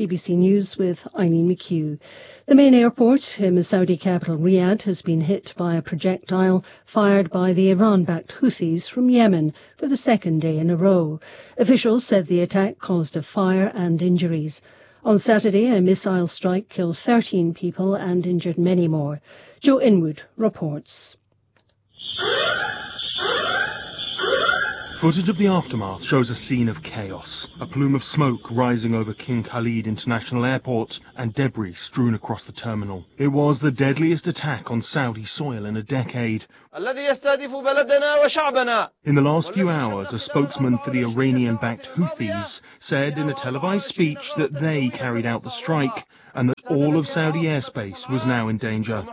BBC News with Eileen McHugh. The main airport in the Saudi capital Riyadh has been hit by a projectile fired by the Iran-backed Houthis from Yemen for the second day in a row. Officials said the attack caused a fire and injuries. On Saturday, a missile strike killed 13 people and injured many more. Joe Inwood reports. Footage of the aftermath shows a scene of chaos, a plume of smoke rising over King Khalid International Airport and debris strewn across the terminal. It was the deadliest attack on Saudi soil in a decade. In the last few hours, a spokesman for the Iranian-backed Houthis said in a televised speech that they carried out the strike and that all of Saudi airspace was now in danger.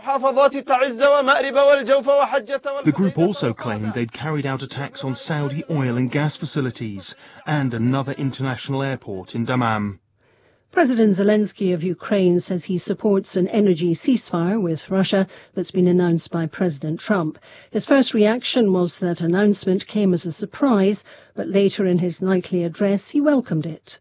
The group also claimed they'd carried out attacks on Saudi oil and gas facilities and another international airport in Dammam. President Zelensky of Ukraine says he supports an energy ceasefire with Russia that's been announced by President Trump. His first reaction was that announcement came as a surprise, but later in his nightly address he welcomed it.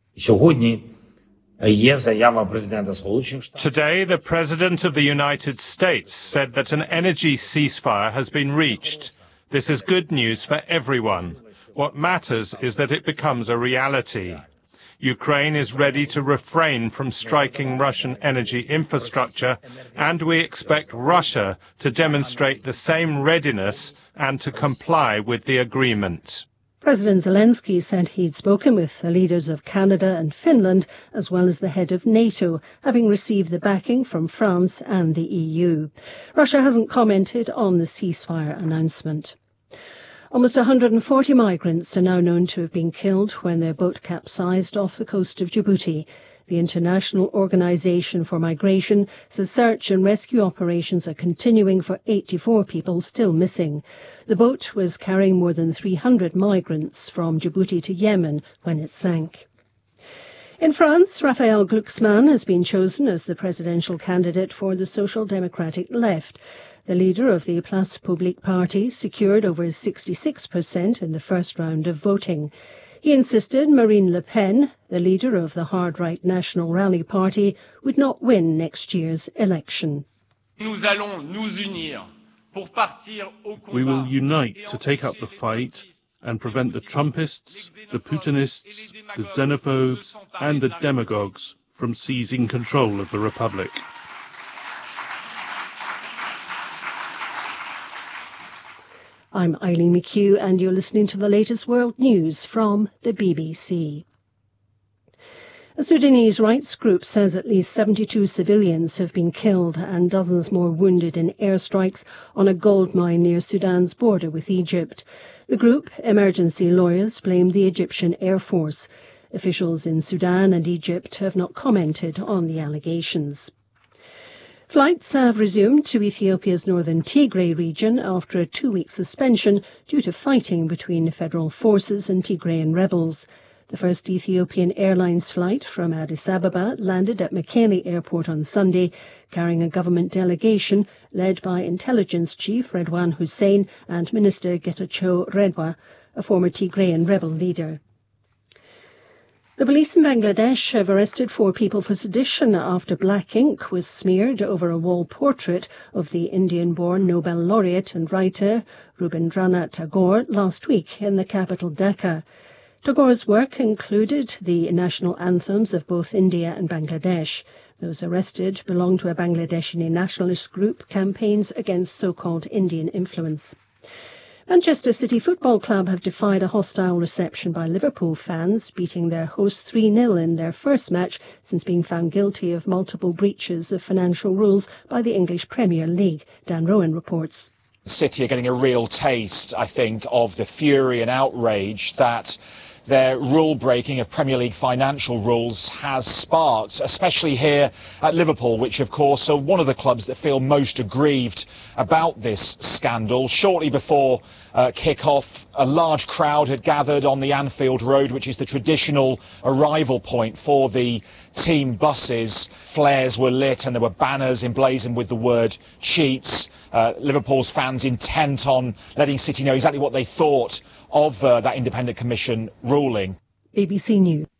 Today, the President of the United States said that an energy ceasefire has been reached. This is good news for everyone. What matters is that it becomes a reality. Ukraine is ready to refrain from striking Russian energy infrastructure, and we expect Russia to demonstrate the same readiness and to comply with the agreement. President Zelensky said he'd spoken with the leaders of Canada and Finland, as well as the head of NATO, having received the backing from France and the EU. Russia hasn't commented on the ceasefire announcement. Almost 140 migrants are now known to have been killed when their boat capsized off the coast of Djibouti. The International Organization for Migration says search and rescue operations are continuing for 84 people still missing. The boat was carrying more than 300 migrants from Djibouti to Yemen when it sank. In France, Raphael Glucksmann has been chosen as the presidential candidate for the Social Democratic Left. The leader of the Place Publique party secured over 66% in the first round of voting. He insisted Marine Le Pen, the leader of the hard-right National Rally Party, would not win next year's election. We will unite to take up the fight and prevent the Trumpists, the Putinists, the xenophobes and the demagogues from seizing control of the Republic. I'm Eileen McHugh and you're listening to the latest world news from the BBC. A Sudanese rights group says at least 72 civilians have been killed and dozens more wounded in airstrikes on a gold mine near Sudan's border with Egypt. The group, Emergency Lawyers, blamed the Egyptian Air Force. Officials in Sudan and Egypt have not commented on the allegations. Flights have resumed to Ethiopia's northern Tigray region after a 2-week suspension due to fighting between federal forces and Tigrayan rebels. The first Ethiopian Airlines flight from Addis Ababa landed at Mekelle Airport on Sunday, carrying a government delegation led by Intelligence Chief Redwan Hussein and Minister Getachew Redwa, a former Tigrayan rebel leader. The police in Bangladesh have arrested 4 people for sedition after black ink was smeared over a wall portrait of the Indian-born Nobel laureate and writer Rabindranath Tagore last week in the capital Dhaka. Tagore's work included the national anthems of both India and Bangladesh. Those arrested belong to a Bangladeshi nationalist group campaigns against so-called Indian influence. Manchester City Football Club have defied a hostile reception by Liverpool fans, beating their hosts 3-0 in their first match since being found guilty of multiple breaches of financial rules by the English Premier League. Dan Rowan reports. City are getting a real taste, I think, of the fury and outrage that their rule-breaking of Premier League financial rules has sparked, especially here at Liverpool, which, of course, are one of the clubs that feel most aggrieved about this scandal. Shortly before kick-off, a large crowd had gathered on the Anfield Road, which is the traditional arrival point for the team buses. Flares were lit and there were banners emblazoned with the word cheats. Liverpool's fans intent on letting City know exactly what they thought of that independent commission ruling. BBC News.